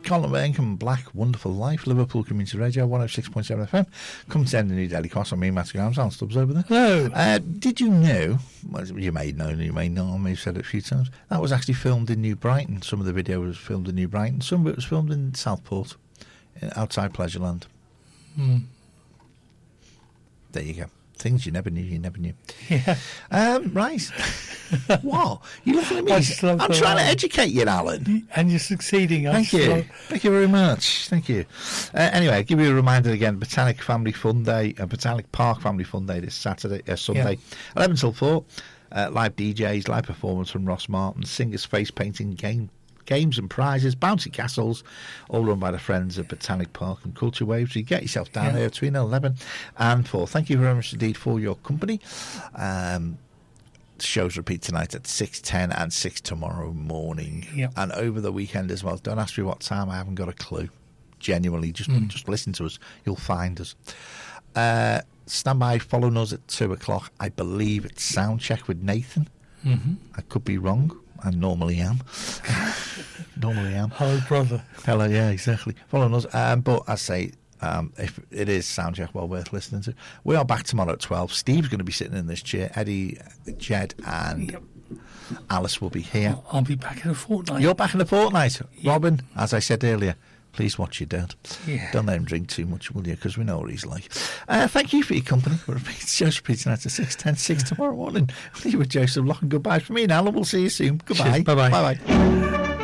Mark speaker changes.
Speaker 1: Colin Bankham, Black Wonderful Life, Liverpool Community Radio, 106.7 FM. Come to New Delhi Cross. I'm me, Matthew Grams, Alan Stubbs over there.
Speaker 2: Hello.
Speaker 1: Did you know, well, you may know, you may not, I may have said it a few times, that was actually filmed in New Brighton. Some of the video was filmed in New Brighton. Some of it was filmed in Southport, outside Pleasureland. There you go. Things you never knew.
Speaker 2: Yeah.
Speaker 1: Right. What? You're looking at me. I'm trying to educate you, Alan.
Speaker 2: And you're succeeding.
Speaker 1: Thank you. Thank you very much. Thank you. Anyway, I'll give you a reminder again. Botanic Family Fun Day, Botanic Park Family Fun Day this Sunday, 11 till 4. Live DJs, live performance from Ross Martin, singers, face painting, games and prizes, bouncy castles, all run by the friends of Botanic Park and Culture Waves. So you get yourself down here between 11 and 4. Thank you very much indeed for your company. The shows repeat tonight at 6:10 and 6 tomorrow morning. And over the weekend as well. Don't ask me what time, I haven't got a clue. Genuinely, just listen to us. You'll find us. Stand by, follow us at 2 o'clock. I believe it's Soundcheck with Nathan. I could be wrong. I normally am.
Speaker 2: Hello, brother.
Speaker 1: Hello, yeah, exactly. Follow us. But I say, if it is Soundcheck, well worth listening to. We are back tomorrow at 12. Steve's going to be sitting in this chair. Eddie, Jed, and Alice will be here.
Speaker 2: I'll be back in a fortnight.
Speaker 1: You're back in a fortnight. Robin, as I said earlier, please watch your dad. Don't let him drink too much, will you? Because we know what he's like. Thank you for your company. We're just repeating at 6:10, 6 tomorrow morning. Leave with Joseph Lock and goodbye from me and Alan. We'll see you soon. Goodbye.
Speaker 2: Bye-bye.
Speaker 1: Bye-bye.